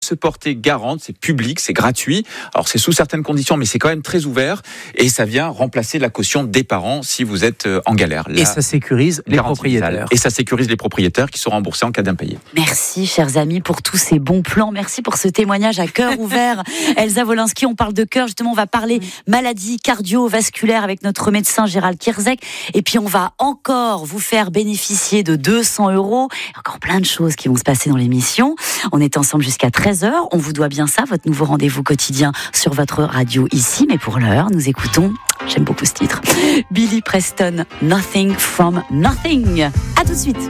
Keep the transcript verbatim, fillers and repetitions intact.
se porter garante, c'est public, c'est gratuit. Alors c'est sous certaines conditions, mais c'est quand même très ouvert et ça vient remplacer la caution des parents si vous êtes en galère. La et ça sécurise les propriétaires. Vitale. Et ça sécurise les propriétaires qui sont remboursés en cas d'impayé. Merci chers amis pour tous ces bons plans. Merci pour ce témoignage à cœur ouvert. Elsa Wolinski, on parle de cœur, justement on va parler maladies cardiovasculaires avec notre médecin Gérald Kierzek. Et puis on va encore vous faire bénéficier de deux cents euros. Encore plein de choses qui vont se passer dans l'émission. On est ensemble jusqu'à treize heures. On vous doit bien ça, votre nouveau rendez-vous quotidien sur votre radio ici. Mais pour l'heure, nous écoutons, j'aime beaucoup ce titre, Billy Preston, Nothing from Nothing. À tout de suite.